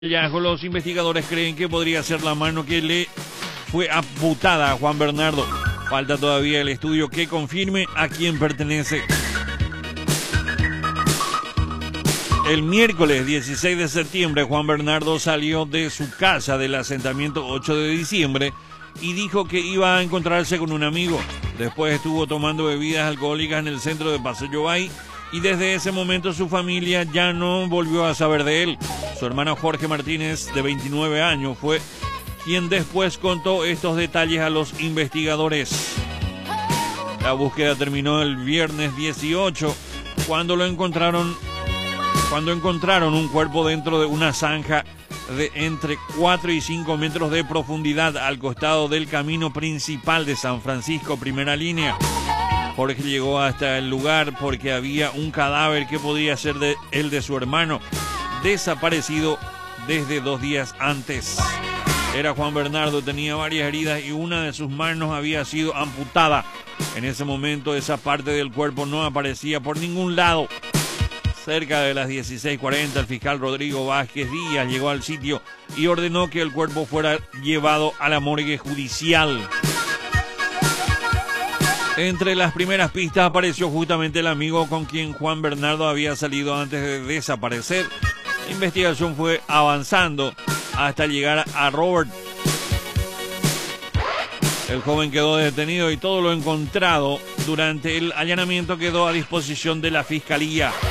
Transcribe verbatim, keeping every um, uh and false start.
hallazgo, los investigadores creen que podría ser la mano que le fue amputada a Juan Bernardo. Falta todavía el estudio que confirme a quién pertenece. El miércoles dieciséis de septiembre, Juan Bernardo salió de su casa del asentamiento ocho de diciembre y dijo que iba a encontrarse con un amigo. Después estuvo tomando bebidas alcohólicas en el centro de Paseo Bay y desde ese momento su familia ya no volvió a saber de él. Su hermano Jorge Martínez, de veintinueve años, fue quien después contó estos detalles a los investigadores. La búsqueda terminó el viernes dieciocho, cuando lo encontraron, cuando encontraron un cuerpo dentro de una zanja de entre cuatro y cinco metros de profundidad al costado del camino principal de San Francisco, primera línea. Jorge llegó hasta el lugar porque había un cadáver que podía ser de, el de su hermano, desaparecido desde dos días antes. Era Juan Bernardo, tenía varias heridas y una de sus manos había sido amputada. En ese momento esa parte del cuerpo no aparecía por ningún lado. Cerca de las dieciséis cuarenta, el fiscal Rodrigo Vázquez Díaz llegó al sitio y ordenó que el cuerpo fuera llevado a la morgue judicial. Entre las primeras pistas apareció justamente el amigo con quien Juan Bernardo había salido antes de desaparecer. La investigación fue avanzando hasta llegar a Robert. El joven quedó detenido y todo lo encontrado durante el allanamiento quedó a disposición de la fiscalía.